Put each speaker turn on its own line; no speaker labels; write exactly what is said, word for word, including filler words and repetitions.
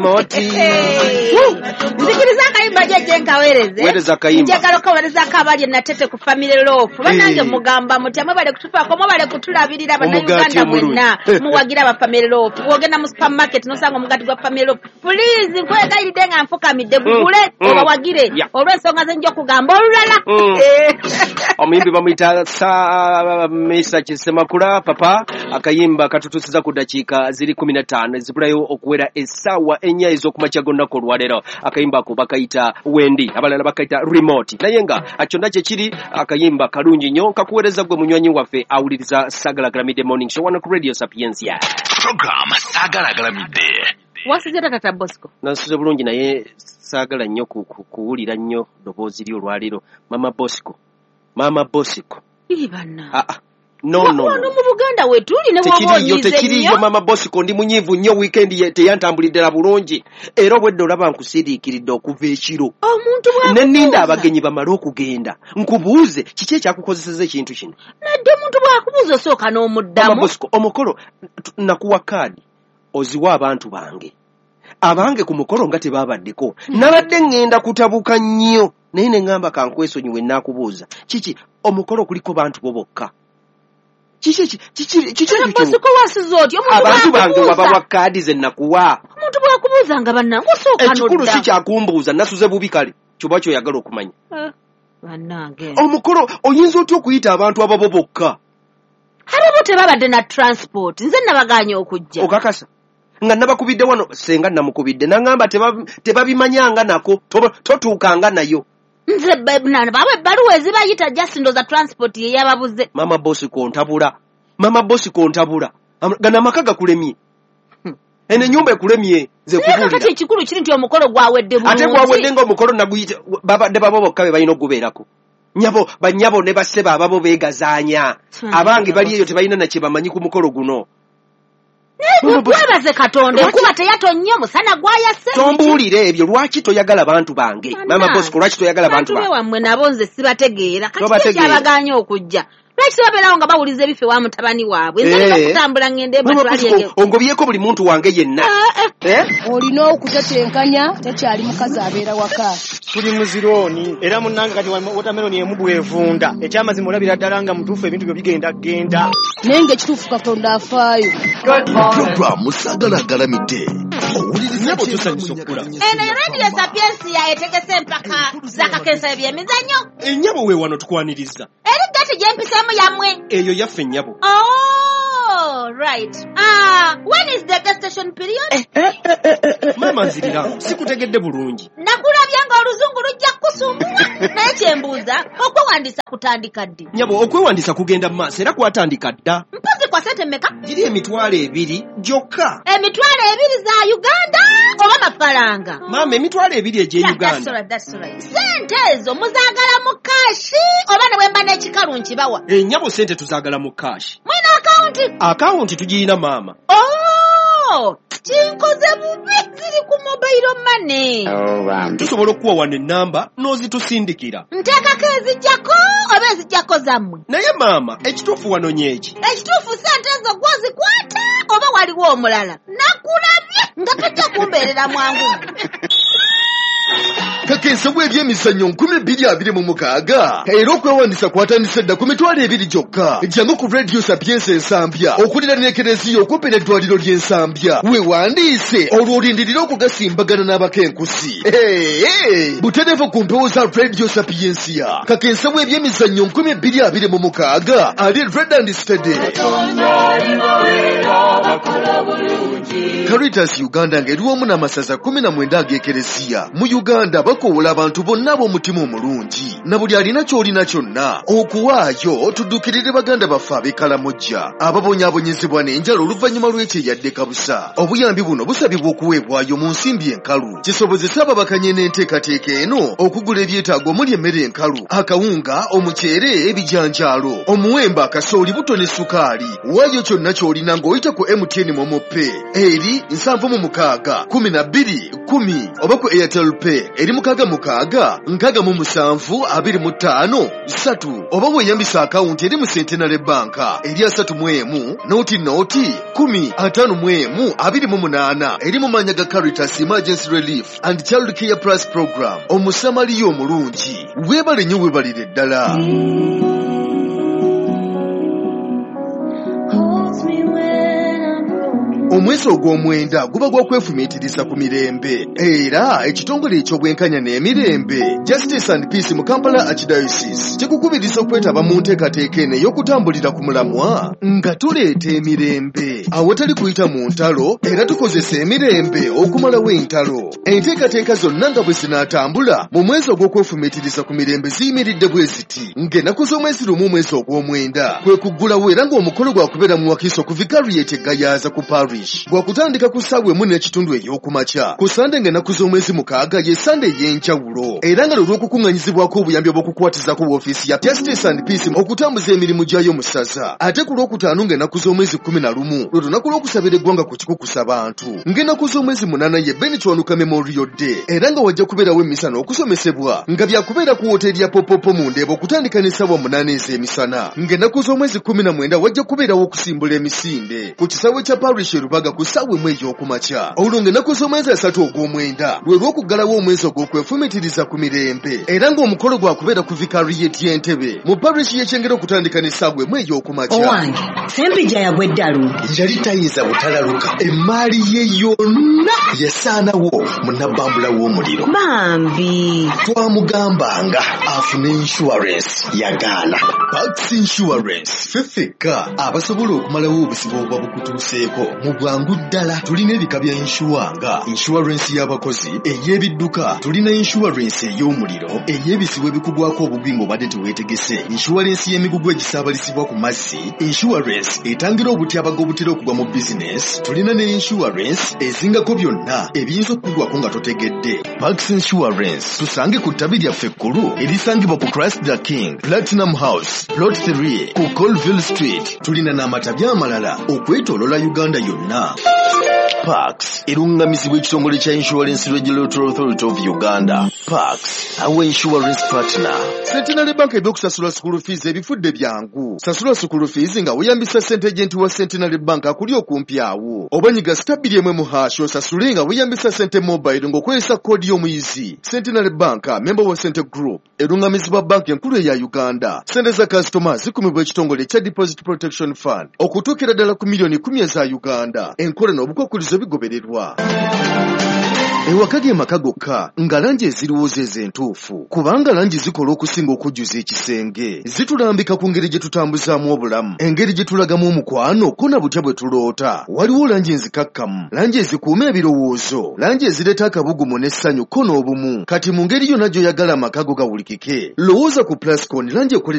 Moti.
Nzikiriza akayimba jeje nkawereze.
Wereza akayimba.
Njagala kawereza akabali natete ku family love. Banange mugamba mutyamwe bale kutufa komo bale kutulabirira bana Uganda mwenna. Muwagira ba family love. Wogenda mu supermarket no sanga mugati gwa family love. Please nkwega iri denga nfukamidde gugule oba wagire. Olwensonga zenjo kugamba olulala.
Omuyimbi bamuyita sa Mesa Kisemakula papa akayimba katutusiza ku dakiika ziri kumi na ttaano ezibulayo okuwera essaawa ennya ez'okumakya gonnako olwaleero. Akayimba ko bakayita Wendi abalala bakayita remote naye nga kyonna kye kiri akayimba kalungi nnyo kakuweereza gwe munywanyi waffe awuliriza Sagalagala Midday Morning Show wano ku Radio Sapiensia.
Program Sagalagala Midday.
Wasizera tata Bosco.
Nasuze bulungi naye saagala nnyo kuwulira nnyo ddoboozi lyo olwaleero. Mama Bosco. Mama Bosco.
Ibana.
Ah ah. No no.
Wano mu Buganda wetu uli ne
wabonyize nnyo. Tekiriyo Mama Bosco ndi munyivu nnyo weekend ye teyantambulidde bulungi. Era obwedde olaba nkusiriikiridde okuva ekiro.
Omuntu bwa.
Ne ninda abagenyi bamala okugenda. Nkubuuze kiki ekyakukozeseza ekintu kino?
Nadde omuntu bwakubuuza osooka n'omuddamu.
Mama Bosco omukolo nakuwa kaadi oziwa abantu bange. Abange ku mukolo nga tebabaddeko. Nabadde ngenda kutabuka nnyo. Naye ne ngamba kankwesonyiwe nakubuuza. Kiki omukolo kuliko bantu bo bokka. Kiki kiki kiki
Bosco wasizoti omuntu
abantu bange wabawa kaadi ze nakuwa.
Omuntu bwakubuuza nga bannange osooka n'odda.
Ekikulu si kyakumbuuza nasuze bubi kale. Kyoba kyoyagala okumanya.
Bannange.
Omukolo oyinza otya okuyita abantu ababo bokka.
Abo tebabadde na transport. Nze nabaganya okujja.
Okakasa. Nga nabakubidde wano senga namukubidde nangamba tebabimanyanga nako totuukanga nayo.
Nze bebnana bawe baluwa ezibayita just ndo za transport ye yababuze.
Mama Boss kontabula. Mama Boss kontabula. Gana makaga kulemye. Hmm. Ene nyumba ekulemye ze kubulira.
Kati ekikulu kiri nti omukolo gwawedde bulungi.
Ate gwawedde nga omukolo naguyita baba de babo bokkabe bayino gubeerako. Nyabo banyabo ne baseba ababo begazaanya. Abange bali eyo tebayina na kibamanyi ku mukolo guno.
Kwebaze Katonda kuba teyato nnyo musana gwayase.
Tombuulire ebyo lwaki toyagala bantu bange. Mama Bosco lwaki toyagala bantu bange.
Bantu wammwe nabo nze sibategeera. Kati kyabaganya okujja. Lwaki babeerawo nga bawuliza ebife wa mutabani waabwe. Nze bakutambula ngende ebatwali.
Ongobyeko buli muntu wange yenna.
Eh? Olina okutetenkanya takyali mukazi abeera waka.
Tuli muzironi era munnanga kati watermelon emubwevunda. Ekyamazima olabira ddala nga mutuufu ebintu byo bigenda genda.
Nenge kituufu Katonda afaayo.
Program Sagalagala Midday.
Nyabo tusanyisokula.
Eno Radio Sapiensia etegese empaka zakakensa ebyemizannyo.
Ennyabo we wano tukwaniriza.
Eri gati gyempisemu yamwe.
Eyo yaffe ennyabo.
Oh, right. Ah, when is the gestation period?
Eh, eh, eh, eh, eh. Mama nzirira, sikutegedde bulungi.
Nakulabya nga oluzungu lujja kusumbua. Naye kyembuuza, okwewandisa kutandika ddi?
Nyabo, okwewandisa kugenda mu maaso era kwatandika dda.
Mpozi kwa sente mmeka?
Giri emitwalo ebiri gyokka.
Emitwalo ebiri za Uganda oba mafaranga?
Mama, emitwalo ebiri egye Uganda.
That's right, that's right. Sente ezo muzaagala mu kashi oba ne bwemba n'ekikalu nkibawa?
Ennyabo sente tuzaagala mu kashi.
Mwina akawunti?
Akawunti tugiyina maama.
Oh, kinkoze bubi ziri ku mobile money.
Oh, wow. Tusobola okuwa wano ennamba n'ozitusindikira.
Nteekako ezijjako oba ezijjako zammwe?
Naye maama, ekituufu wano nyeki.
Ekituufu sente ezo gwozikwata oba waliwo omulala? Nakulabye nga tajja kumbeerera mwangu.
Kakensa bw'ebyemizannyo nkumi bbiri abiri mu mukaaga era okwewandisa kwatandise dda ku mitwalo ebiri gyokka. Jjamu ku Radio Sapiensia Ensambya okulira n'ekereziya okumpi n'eddwaliro ly'Ensambya. Weewandiise olwo olindirira okugasimbagana n'abakenkusi. Butereevu ku mpewo za Radio Sapiensia. Kakensa bw'ebyemizannyo nkumi bbiri abiri mu mukaaga ali Red and Steady. Caritas Uganda ng'eriwamu n'amasaza kumi na mwenda ag'ekereziya. Mu Uganda bakowola abantu bonna ab'omutima omulungi na buli alina ky'olina kyonna okuwaayo tuddukirire baganda baffe ab'ekalamoja ababonyaabonyezebwa n'enjala oluvannyuma lw'ekyeyadde kabusa. Obuyambi buno busabibwa okuweebwayo mu nsimbi enkalu kisobozesa ababakanye n'enteekateeka eno okugula ebyetaago omuli emmere enkalu, akawunga, omuceere, ebijanjaalo, omuwemba, akasooli, buto ne sukaali. Waayo kyonna ky'olina ng'oyita ku M T N Momo Pay eri nsanvu mu mukaaga kumi na bbiri kumi oba ku Airtel Pay eri mu mukaga mukaga nkaga mu musanvu abiri mu ttaano satu oba weeyambisa akawunti eri mu Centenary Bank eri asatu mu emu noti noti kumi ataano mu emu abiri mu munaana eri mu mannya ga Caritas Emergency Relief and Child Care Plus Program. Omusamaliya omulungi weebale nnyo weebalire ddala. Omwezi ogw'omwenda guba gwa kwefumiitiriza ku mirembe era ekitongole eky'obwenkanya n'emirembe Justice and Peace mu Kampala Archdiocese kikukubiriza okwetaba mu nteekateeka eno ey'okutambulira ku mulamwa nga tuleeta emirembe awatali kuyita mu ntalo era tukozesa emirembe okumalawo entalo. Enteekateeka zonna nga bwe zinaatambula mu mwezi ogw'okwefumiitiriza ku mirembe ziyimiridde bwe ziti ng'ennaku z'omwezi lumu omwezi ogw'omwenda kwe kuggulawo era ng'omukolo gwakubeera mu wakiso ku Vicariate Gayaza ku Parish gwakutandika ku ssaawa emu n'ekitundu ey'okumakya ku Sande ng'ennaku z'omwezi mukaaga ye Sande ey'enjawulo era nga lw'okukuŋŋanyizibwako obuyambi obw'okukwatizako woofiisi ya Justice and Peace okutambuza emirimu gyayo mu ssaza. Ate ku lwokutaano ng'ennaku z'omwezi kkumi na lumu lwe lunaku lw'okusabira eggwanga ku kikukusa bantu ng'ennaku z'omwezi munaana ye Benchwanuka Memorial Day era nga wajja kubeerawo emisana okusomesebwa nga byakubeera ku woteeri ya Popopo mu Ndeeba okutandika n'essaawa munaana ez'emisana ng'ennaku z'omwezi kkumi na mwenda wajja kubeerawo okusimbula emisinde ku kisaawe kya Parish Rubaga ku ssaawa emu ey'okumakya. Olwo ng'ennaku z'omwezi asatu ogw'omwenda lwe lw'okuggalawo omwezi ogw'okwefumiitiriza ku mirembe era ng'omukolo gwakubeera ku Vicariate y'Entebbe mu Parish y'Ekyengera okutandika n'essaawa emu ey'okumakya.
Owange Sempija yagwa eddalu
yali tayinza butalaluka emmaali ye yonna yasaanawo munnabbambula w'omuliro.
bambi
Twamugambanga afune insurance yagaana. Pax Insurance fefeka abasobola okumalawo obuzibu obwa bukutuuseeko mu bwangu ddala. Tulina ebika bya inshuwa nga insurance y'abakozi, ey'ebidduka, tulina insurance ey'omuliro, ey'ebisibo ebikugwako obugwi ng'obadde teweetegese, insurance y'emigugu egisaabalisibwa ku mazzi, insurance etangira obutyabaga obutera okugwa mu business, tulina ne insurance ezingako byonna ebiyinza okukugwako nga totegedde. Pax Insurance tusange ku ttabi lyaffe ekkulu erisangibwa ku Christ the King, Platinum House, Plot three ku Colville Street. Tulina n'amatabi amalala okwetoolola Uganda yonna. Pax erungamizibwa ekitongole kya Insurance Regulatory Authority of Uganda. Pax, our insurance partner. Centenary Bank ebyokusasula school fees ebifudde byangu. Sasula school fees nga weeyambisa ssente agenti wa Centenary Bank akuli okumpi awo. Oba nyiga stabili emwe mu hasho osasule nga weeyambisa ssente mobile ng'okozesa koodi y'omuyizi. Centenary Bank, member wa Cente Group, erungamizibwa banki enkulu eya Uganda. Ssente za kasitoma zikumibwa ekitongole kya Deposit Protection Fund okutuukira ddala ku miliyoni kumi eza Uganda. Enkola n'obukwakkulizo bigobererwa. Ewaka ge maka gokka nga langi eziriwo ze entuufu kubanga langi zikola okusinga okujjuza ekisenge. Zitulambika ku ngeri gye tutambuzaamu obulamu, engeri gye tulagamu omukwano ko na butya bwe tuloota. Waliwo langi enzikakkamu, langi ezikuuma ebirowoozo, langi ezireeta akabugumu n'essanyu ko n'obumu. Kati mu ngeri yonna gy'oyagala amaka go gawulikike, lowooza ku Plascon langi